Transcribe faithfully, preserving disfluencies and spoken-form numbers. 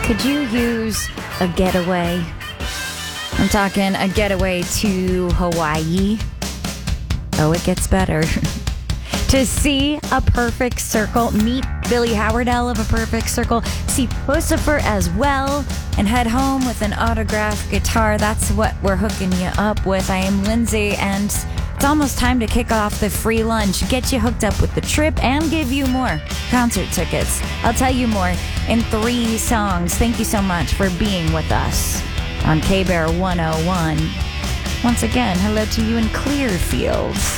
Could you use a getaway? I'm talking a getaway to Hawaii. Oh, it gets better. To see A Perfect Circle, meet Billy Howardell of A Perfect Circle, see Pussifer as well, and head home with an autographed guitar. That's what we're hooking you up with. I am Lindsay, and it's almost time to kick off the free lunch, get you hooked up with the trip, and give you more concert tickets. I'll tell you more in three songs. Thank you so much for being with us on K-Bear one oh one. Once again, hello to you in Clearfield.